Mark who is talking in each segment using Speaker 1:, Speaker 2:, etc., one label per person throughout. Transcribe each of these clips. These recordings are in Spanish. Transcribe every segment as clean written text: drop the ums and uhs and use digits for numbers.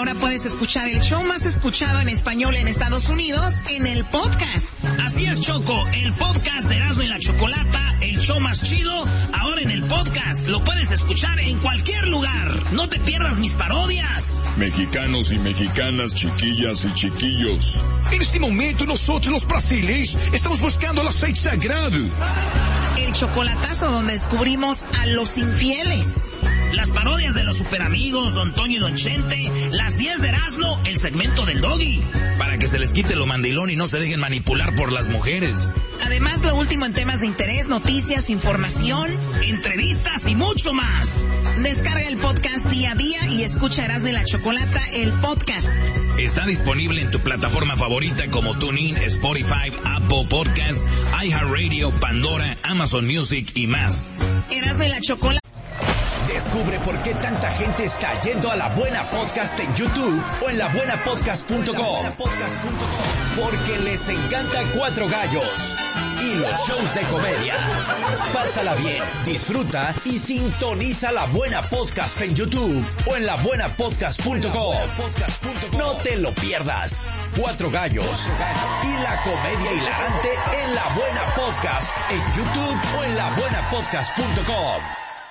Speaker 1: ahora puedes escuchar el show más escuchado en español en Estados Unidos en el podcast.
Speaker 2: Así es, Choco, el podcast de Erasmo y la Chocolata, el show más chido, ahora en el podcast. Lo puedes escuchar en cualquier lugar. No te pierdas mis parodias.
Speaker 3: Mexicanos y mexicanas, chiquillas y chiquillos.
Speaker 4: En este momento nosotros los brasileños estamos buscando el aceite sagrado.
Speaker 1: El chocolatazo donde descubrimos a los infieles.
Speaker 2: Las parodias de los superamigos, Don Toño y Don Chente, las 10 de Erasmo, el segmento del Doggy.
Speaker 5: Para que se les quite lo mandilón y no se dejen manipular por las mujeres.
Speaker 1: Además, lo último en temas de interés, noticias, información,
Speaker 2: entrevistas y mucho más.
Speaker 1: Descarga el podcast día a día y escucha Erasmo y la Chocolata, el podcast.
Speaker 5: Está disponible en tu plataforma favorita como TuneIn, Spotify, Apple Podcasts, iHeartRadio, Pandora, Amazon Music y más.
Speaker 1: Erasmo y la Chocolata.
Speaker 6: Descubre por qué tanta gente está yendo a La Buena Podcast en YouTube o en labuenapodcast.com. Porque les encanta Cuatro Gallos y los shows de comedia. Pásala bien, disfruta y sintoniza La Buena Podcast en YouTube o en labuenapodcast.com. No te lo pierdas. Cuatro Gallos y la comedia hilarante en La Buena Podcast en YouTube o en labuenapodcast.com.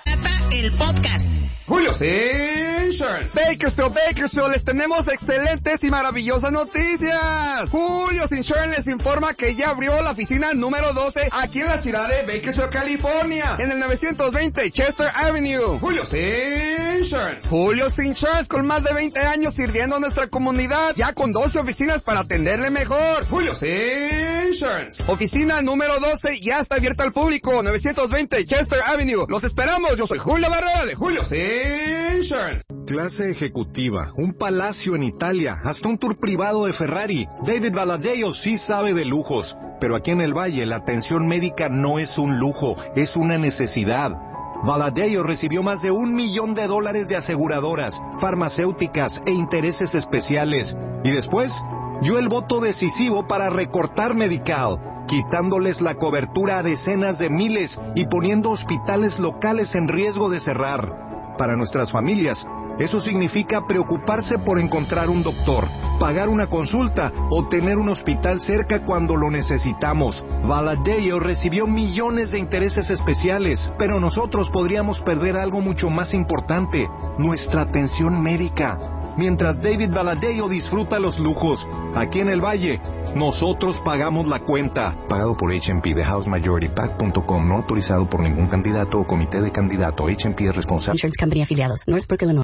Speaker 1: El podcast.
Speaker 7: Julio's Insurance. Bakersfield, les tenemos excelentes y maravillosas noticias. Julio's Insurance les informa que ya abrió la oficina número 12 aquí en la ciudad de Bakersfield, California, en el 920 Chester Avenue. Julio's Insurance. Julio's Insurance, con más de 20 años sirviendo a nuestra comunidad, ya con 12 oficinas para atenderle mejor. Julio's Insurance. Oficina número 12 ya está abierta al público, 920 Chester Avenue. Los esperamos. Yo soy Julio Barrera de Julio's Insurance.
Speaker 8: Clase ejecutiva, un palacio en Italia, hasta un tour privado de Ferrari. David Valadeo sí sabe de lujos, pero aquí en el Valle la atención médica no es un lujo, es una necesidad. Valadeo recibió más de $1 millón de aseguradoras, farmacéuticas e intereses especiales. Y después, dio el voto decisivo para recortar Medical, quitándoles la cobertura a decenas de miles y poniendo hospitales locales en riesgo de cerrar. Para nuestras familias, eso significa preocuparse por encontrar un doctor, pagar una consulta o tener un hospital cerca cuando lo necesitamos. Valadeo recibió millones de intereses especiales, pero nosotros podríamos perder algo mucho más importante, nuestra atención médica. Mientras David Valadeo disfruta los lujos, aquí en el Valle, nosotros pagamos la cuenta. Pagado por H&P de HouseMajorityPAC.com, no autorizado por ningún candidato o comité de candidato. H&P es responsable.
Speaker 9: Insurance Company afiliados, Northbrook, Illinois.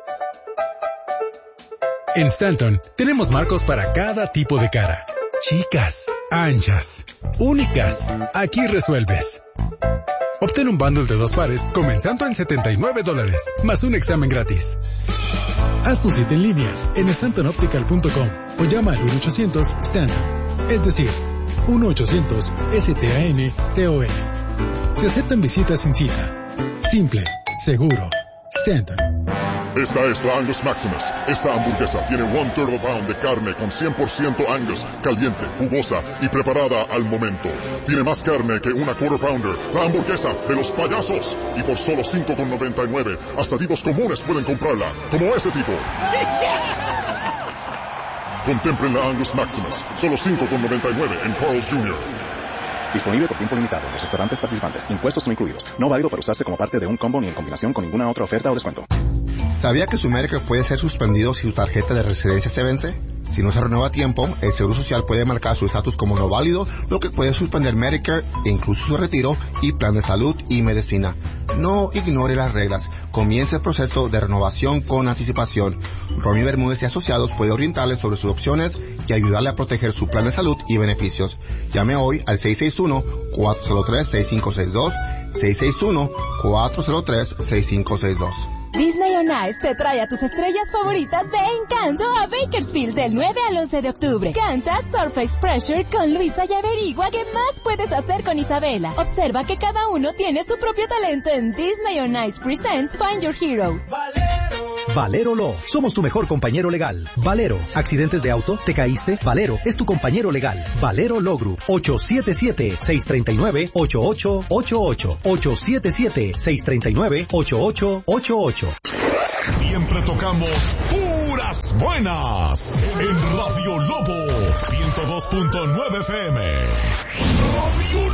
Speaker 10: En Stanton tenemos marcos para cada tipo de cara. Chicas, anchas, únicas. Aquí resuelves. Obtén un bundle de 2 pares comenzando en $79, más un examen gratis. Haz tu cita en línea en StantonOptical.com o llama al 1-800-STANTON, es decir, 1-800-STANTON. Se aceptan visitas sin cita. Simple, seguro. Stanton.
Speaker 3: Esta es la Angus Maximus. Esta hamburguesa tiene 1/3 pound de carne con 100% Angus, caliente, jugosa y preparada al momento. Tiene más carne que una quarter pounder. La hamburguesa de los payasos. Y por solo $5.99, hasta tipos comunes pueden comprarla, como ese tipo. Contemplen la Angus Maximus. Solo $5.99 en Carl's Jr.
Speaker 11: Disponible por tiempo limitado en los restaurantes participantes. Impuestos no incluidos. No válido para usarse como parte de un combo ni en combinación con ninguna otra oferta o descuento.
Speaker 12: ¿Sabía que su Medicare puede ser suspendido si su tarjeta de residencia se vence? Si no se renueva a tiempo, el Seguro Social puede marcar su estatus como no válido, lo que puede suspender Medicare e incluso su retiro y plan de salud y medicina. No ignore las reglas. Comience el proceso de renovación con anticipación. Romy Bermúdez y Asociados puede orientarle sobre sus opciones y ayudarle a proteger su plan de salud y beneficios. Llame hoy al 661-403-6562, 661-403-6562.
Speaker 13: Disney on Ice te trae a tus estrellas favoritas de Encanto a Bakersfield del 9 al 11 de octubre. Canta Surface Pressure con Luisa y averigua qué más puedes hacer con Isabela. Observa que cada uno tiene su propio talento en Disney on Ice Presents Find Your Hero.
Speaker 14: Valero Law. Somos tu mejor compañero legal. Valero. ¿Accidentes de auto? ¿Te caíste? Valero es tu compañero legal. Valero Law Group. 877-639-8888. 877-639-8888.
Speaker 4: Siempre tocamos puras
Speaker 9: buenas en Radio Lobo 102.9 FM. Radio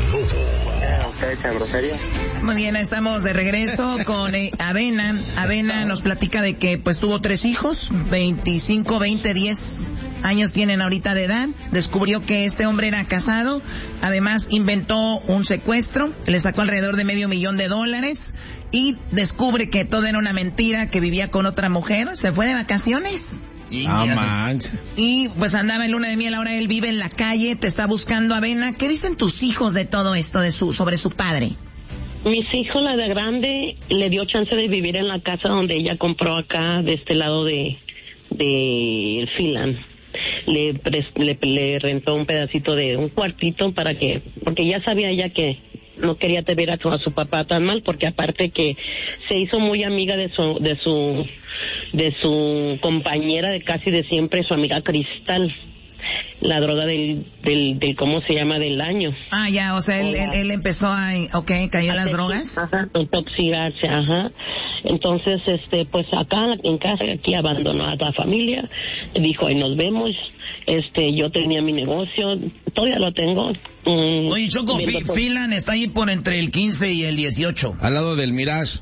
Speaker 9: Lobo.
Speaker 1: Muy bien, estamos de regreso con Avena. Avena nos platica de que pues tuvo 3 hijos, 25, 20, 10 años tienen ahorita de edad. Descubrió que este hombre era casado, además inventó un secuestro, le sacó alrededor de $500,000 y descubre que todo era una mentira, que vivía con otra mujer, se fue de vacaciones. Y pues andaba en luna de miel, ahora él vive en la calle, te está buscando. Avena, ¿qué dicen tus hijos de todo esto, sobre su padre?
Speaker 15: Mis hijos, la de grande, le dio chance de vivir en la casa donde ella compró acá, de este lado de el Filan. Le rentó un pedacito de un cuartito porque ya sabía ella que no quería ver a su papá tan mal, porque aparte que se hizo muy amiga de su compañera de casi de siempre, su amiga Cristal, la droga del ¿cómo se llama? Del año.
Speaker 1: Ah, ya, o sea, él empezó cayó en las drogas.
Speaker 15: Ajá, intoxicarse, ajá. Entonces, pues acá en casa, aquí abandonó a la familia, dijo, ahí nos vemos. Yo tenía mi negocio, todavía lo tengo.
Speaker 2: Oye, Choco, Filan está ahí por entre el 15 y el 18.
Speaker 16: Al lado del Mirage.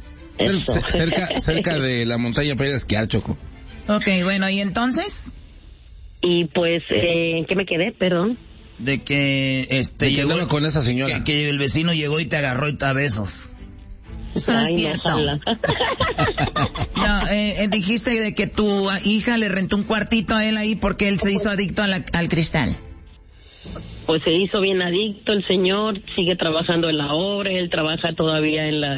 Speaker 16: Cerca de la montaña para ir a esquiar, Choco.
Speaker 1: Ok, bueno, ¿y entonces?
Speaker 15: Y pues, ¿en qué me quedé? Perdón.
Speaker 2: De que
Speaker 16: llegó con esa señora.
Speaker 2: Que el vecino llegó y te agarró y te a besos.
Speaker 1: Eso no es cierto. No, dijiste de que tu hija le rentó un cuartito a él ahí porque él se hizo adicto al cristal.
Speaker 15: Pues se hizo bien adicto el señor, sigue trabajando en la obra, él trabaja todavía en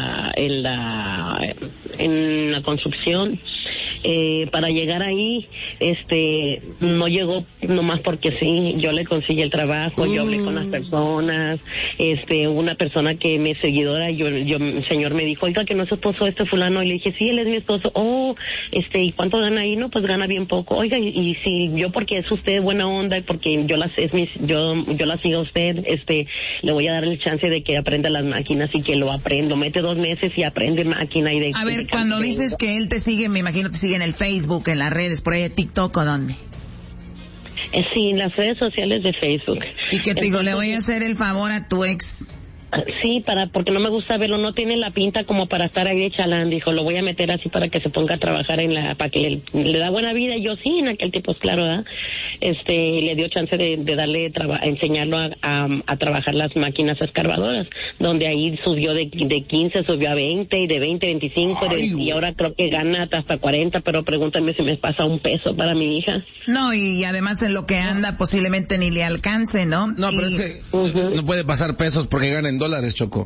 Speaker 15: la construcción. Para llegar ahí, no llegó nomás porque sí, yo le conseguí el trabajo, yo hablé con las personas, una persona que me seguidora, el señor me dijo, oiga, que no es su esposo fulano, y le dije, sí, él es mi esposo. ¿Y cuánto gana ahí? No, pues gana bien poco. Oiga, y si yo, porque es usted buena onda, y porque yo la sigo a usted, le voy a dar el chance de que aprenda las máquinas y que lo aprenda, mete 2 meses y aprende máquina y de...
Speaker 1: A ver, cuando dices que él te sigue, me imagino te sigue en el Facebook, en las redes, por ahí de TikTok, ¿o dónde?
Speaker 15: Sí, en las redes sociales de Facebook.
Speaker 1: ¿Y qué te digo? Le voy a hacer el favor a tu ex.
Speaker 15: Sí, porque no me gusta verlo, no tiene la pinta como para estar ahí de chalán, dijo, lo voy a meter así para que se ponga a trabajar para que le da buena vida. Y yo sí, en aquel tiempo, claro, ¿verdad? Le dio chance de darle, enseñarlo a trabajar las máquinas escarbadoras, donde ahí subió de 15, subió a 20, y de 20, 25, y ahora creo que gana hasta 40, pero pregúntame si me pasa un peso para mi hija.
Speaker 1: No, y además en lo que anda posiblemente ni le alcance, ¿no?
Speaker 16: No, pero es que no puede pasar pesos porque gana en dólares, Choco.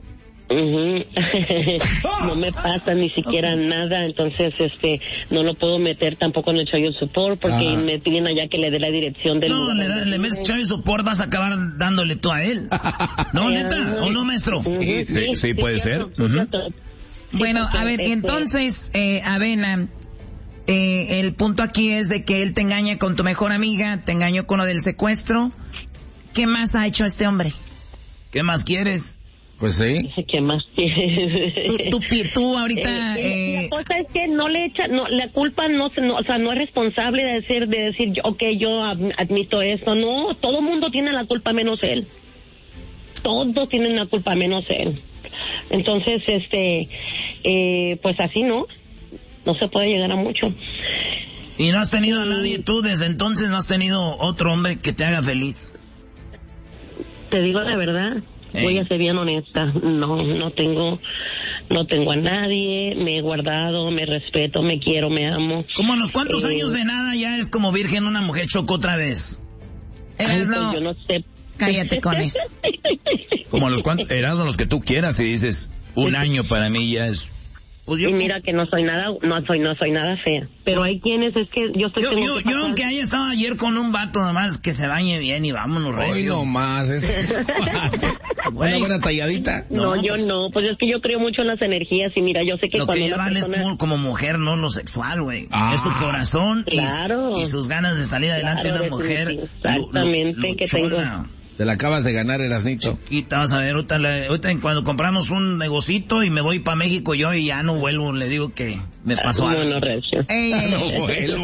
Speaker 15: No me pasa ni siquiera nada, entonces no lo puedo meter tampoco en el child support porque me piden allá que le dé la dirección del...
Speaker 2: No, le metes child support, vas a acabar dándole tú a él. ¿No, neta? ¿O no, maestro?
Speaker 16: Sí, puede ser.
Speaker 1: Bueno, a ver, entonces, Avena, el punto aquí es de que él te engaña con tu mejor amiga, te engañó con lo del secuestro. ¿Qué más ha hecho este hombre?
Speaker 2: ¿Qué más quieres?
Speaker 16: Pues sí.
Speaker 15: ¿Qué más quieres?
Speaker 1: Tú ahorita...
Speaker 15: La cosa es que no le echa, la culpa no es responsable de decir, yo admito esto. No, todo mundo tiene la culpa menos él. Todos tienen la culpa menos él. Entonces, pues así no se puede llegar a mucho.
Speaker 2: ¿Y no has tenido a nadie tú desde entonces? ¿No has tenido otro hombre que te haga feliz?
Speaker 15: Te digo la verdad, voy a ser bien honesta, no tengo a nadie, me he guardado, me respeto, me quiero, me amo.
Speaker 2: ¿Cómo a los cuántos años de nada ya es como virgen una mujer, Choco, otra vez?
Speaker 15: Erasno, yo no sé.
Speaker 1: Cállate con eso.
Speaker 2: Como a los cuantos, Erasno, los que tú quieras, y dices, un año para mí ya es...
Speaker 15: Pues y mira que no soy nada fea, pero hay quienes es que yo
Speaker 2: aunque haya estado ayer con un vato nomás que se bañe bien y vámonos recio.
Speaker 16: Hoy nomás, una buena talladita.
Speaker 15: No, yo no, pues es que yo creo mucho en las energías y mira, yo sé que
Speaker 2: lo
Speaker 15: cuando
Speaker 2: que ella vale es como mujer, no lo sexual, güey. Es su corazón y sus ganas de salir adelante de una mujer.
Speaker 15: Exactamente, que tengo.
Speaker 16: Te la acabas de ganar, Erasnito.
Speaker 2: Y te vas a ver, ahorita cuando compramos un negocito y me voy para México yo y ya no vuelvo, le digo que me pasó algo.
Speaker 15: No, Recio.
Speaker 16: No vuelvo.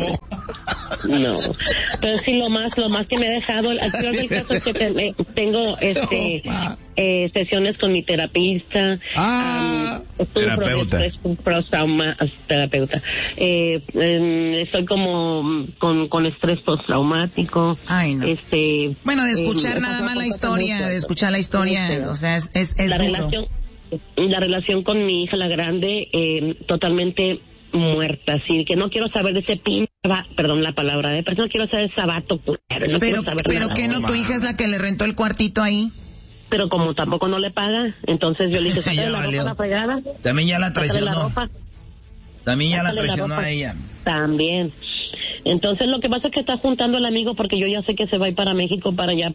Speaker 15: No, pero sí lo más que me ha dejado, al final del caso es que tengo sesiones con mi terapista,
Speaker 5: terapeuta,
Speaker 15: terapeuta, estoy como con estrés postraumático.
Speaker 1: Ay, no. Bueno, de escuchar nada más la historia, o sea, es
Speaker 15: la relación con mi hija la grande, totalmente muerta, así que no quiero saber de ese perdón la palabra, pero no quiero saber de sabato,
Speaker 1: pero que no, tu hija es la que le rentó el cuartito ahí.
Speaker 15: Pero como tampoco no le paga, entonces yo le dije, sácale la ropa, la fregada.
Speaker 5: También ya la traicionó. También ya la traicionó a ella.
Speaker 15: También. Entonces lo que pasa es que está juntando el amigo porque yo ya sé que se va a ir para México, para allá,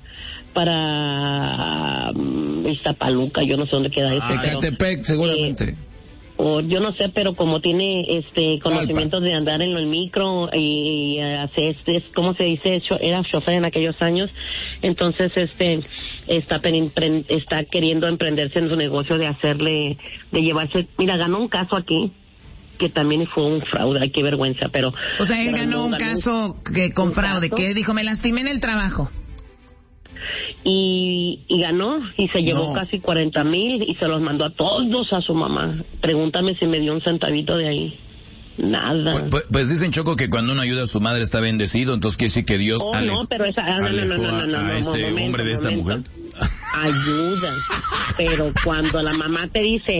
Speaker 15: para Iztapaluca, yo no sé dónde queda ese.
Speaker 16: Ecatepec, seguramente.
Speaker 15: O yo no sé, pero como tiene conocimientos de andar en el micro y hace ¿cómo se dice? Era chofer en aquellos años, entonces está queriendo emprenderse en su negocio de llevarse, mira, ganó un caso aquí que también fue un fraude, ay, qué vergüenza, pero...
Speaker 1: O sea, él ganó un caso con fraude, que dijo, me lastimé en el trabajo.
Speaker 15: Y ganó, y se llevó casi 40,000 y se los mandó a todos a su mamá. Pregúntame si me dio un centavito de ahí. Nada.
Speaker 5: Pues dicen, Choco, que cuando uno ayuda a su madre está bendecido, entonces quiere decir que Dios hombre de esta mujer.
Speaker 15: Ayuda. Pero cuando la mamá te dice,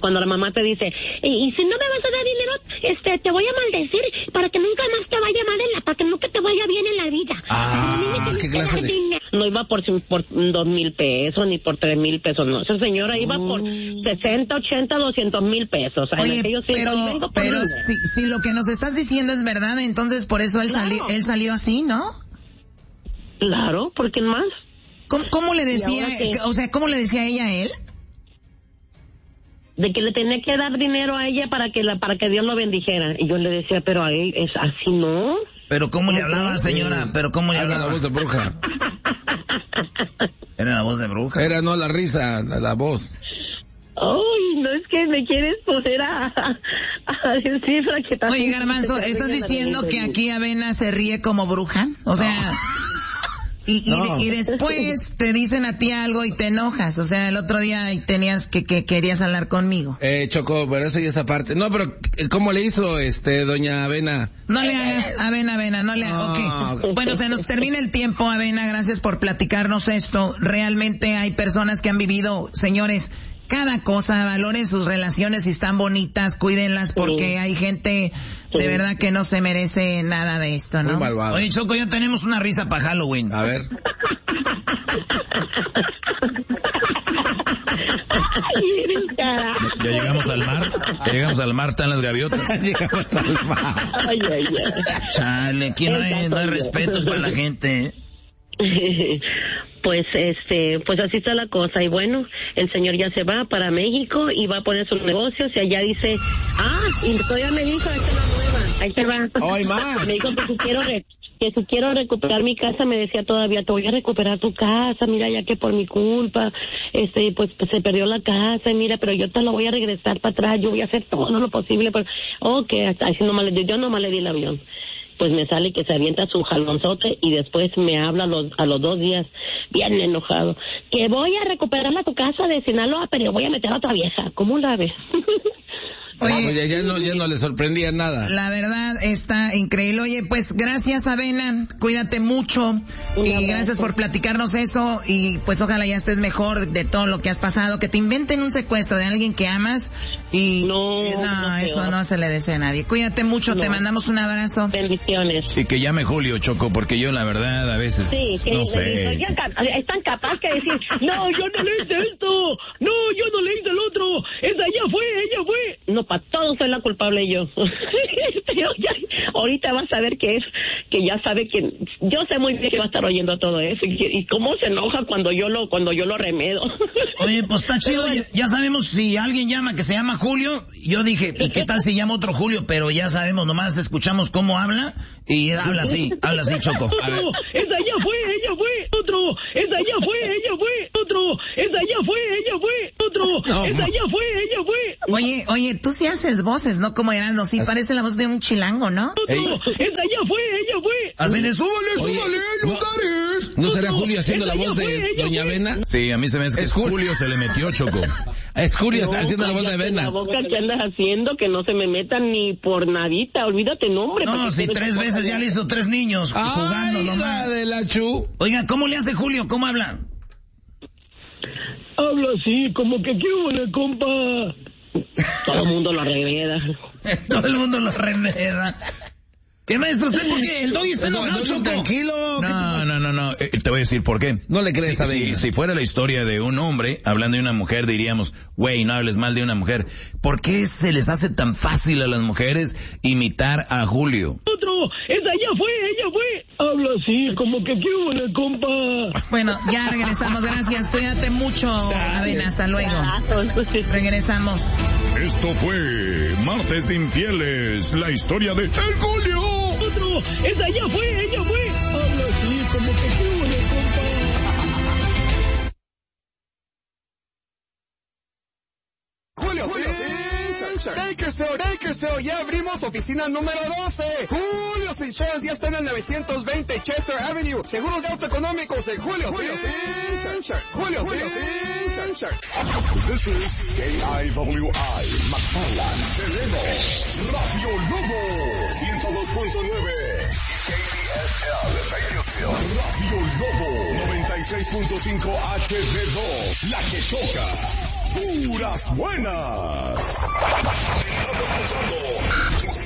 Speaker 15: y si no me vas a dar dinero, te voy a maldecir para que nunca más te vaya mal para que nunca te vaya bien en la vida.
Speaker 16: ¿Qué clase de...?
Speaker 15: No iba por 2,000 pesos ni por 3,000 pesos, no. Esa señora iba por 60, 80, 200,000 pesos.
Speaker 1: Oye, pero si lo que nos estás diciendo es verdad, entonces por eso él salió así, ¿no?
Speaker 15: Claro, ¿por qué más?
Speaker 1: ¿Cómo le decía, cómo le decía ella a él?
Speaker 15: De que le tenía que dar dinero a ella para que Dios lo bendijera. Y yo le decía, pero a él es así, ¿no?
Speaker 5: Pero ¿cómo le hablaba, señora? Pero ¿cómo le hablaba?
Speaker 16: La voz de bruja.
Speaker 5: Era la voz de bruja.
Speaker 16: Era no la risa, la voz.
Speaker 15: Ay, no es que me quieres poner a decir que...
Speaker 1: Oye, Garbanzo, ¿estás diciendo que aquí Avena se ríe como bruja? O sea... Y después te dicen a ti algo y te enojas. O sea, el otro día tenías que querías hablar conmigo.
Speaker 16: Choco, pero eso ya esa parte. No, pero ¿cómo le hizo doña Avena?
Speaker 1: No le hagas, Avena, no le hagas. Okay. Bueno, se nos termina el tiempo, Avena. Gracias por platicarnos esto. Realmente hay personas que han vivido, señores, cada cosa. Valoren sus relaciones, si están bonitas, cuídenlas, porque hay gente de verdad que no se merece nada de esto, ¿no?
Speaker 16: Muy malvado.
Speaker 5: Oye, Choco, ya tenemos una risa para Halloween.
Speaker 16: A ver.
Speaker 5: Ya llegamos al mar, están las gaviotas.
Speaker 16: Llegamos al mar.
Speaker 5: Chale, aquí no hay respeto para la gente.
Speaker 15: Pues así está la cosa. Y bueno, el señor ya se va para México y va a poner sus negocios y allá dice, y todavía me dijo, esta es la nueva, ahí se va.
Speaker 16: ¡Ay, más!
Speaker 15: Me dijo que si quiero recuperar mi casa, me decía todavía, te voy a recuperar tu casa, mira, ya que por mi culpa, pues se perdió la casa, y mira, pero yo te lo voy a regresar para atrás, yo voy a hacer todo lo posible, pero, así nomás yo nomás le di el avión. Pues me sale que se avienta su jalonzote y después me habla a los 2 días, bien enojado, que voy a recuperar tu casa de Sinaloa, pero voy a meter a otra vieja. ¿Cómo la ves?
Speaker 1: Oye,
Speaker 16: ya no le sorprendía nada.
Speaker 1: La verdad está increíble. Oye, pues gracias, Avena, cuídate mucho y gracias por platicarnos eso y pues ojalá ya estés mejor de todo lo que has pasado, que te inventen un secuestro de alguien que amas y no eso no se le desea a nadie. Cuídate mucho, te mandamos un abrazo.
Speaker 15: Bendiciones.
Speaker 5: Y que llame Julio, Choco, porque yo la verdad a veces no sé.
Speaker 15: Es tan capaz que decir, no, yo no le hice esto, no, yo no le hice el otro, ella fue. No, para todo soy la culpable yo. Pero ya, ahorita vas a ver que ya sabe que yo sé muy bien que va a estar oyendo todo eso y cómo se enoja cuando yo lo remedo.
Speaker 5: Oye, pues está chido, ya sabemos si alguien llama que se llama Julio. Yo dije, ¿y qué tal si llama otro Julio? Pero ya sabemos, nomás escuchamos cómo habla y habla así, Choco.
Speaker 15: A ver. Ella fue, otro, ella fue, otro, ella fue, otro.
Speaker 17: Otro, ella fue.
Speaker 1: Oye, tú sí haces voces, ¿no? Como Erasmo, sí parece la voz de un chilango, ¿no?
Speaker 17: Otro, ella fue.
Speaker 5: Así de súbale,
Speaker 16: ¿No será Julio haciendo la voz de Doña Avena?
Speaker 5: Sí, a mí se me hace que Julio se le metió, Choco.
Speaker 16: Es Julio haciendo la voz de Avena.
Speaker 15: La boca que andas haciendo, que no se me metan ni por nadita, olvídate nombre.
Speaker 5: No, si 3 veces ya le hizo 3 niños jugando nomás.
Speaker 16: De la Chu.
Speaker 5: Oiga, ¿cómo le hace Julio? ¿Cómo habla?
Speaker 17: Habla así, como que quiero una compa.
Speaker 15: Todo el mundo lo remeda.
Speaker 5: Todo el mundo lo remeda. ¿Qué maestro usted? ¿Por qué? El Doggy está enojado, Choco.
Speaker 16: Tranquilo.
Speaker 5: No. Te voy a decir por qué.
Speaker 16: No le crees a Avena.
Speaker 5: Si fuera la historia de un hombre hablando de una mujer, diríamos, güey, no hables mal de una mujer. ¿Por qué se les hace tan fácil a las mujeres imitar a Julio?
Speaker 17: Otro, ella fue. Habla así, como que quiero una compa.
Speaker 1: Bueno, ya regresamos, gracias. Cuídate mucho, Avena, hasta luego. Regresamos.
Speaker 9: Esto fue Martes de Infieles, la historia de El Julio.
Speaker 17: Otro, ella fue. Habla así, como que quiero una compa.
Speaker 7: Julio, Bakersfield, ya abrimos oficina número 12. Julio's Insurance ya está en el 920 Chester Avenue. Seguros de auto económicos en Julio's Insurance.
Speaker 9: This is KIWI, McFarland, Tenemos Radio Lobo, 102.9. KDSL, Bakersfield, Radio Lobo, 96.5 HD2, la que toca. Puras buenas. Estás escuchando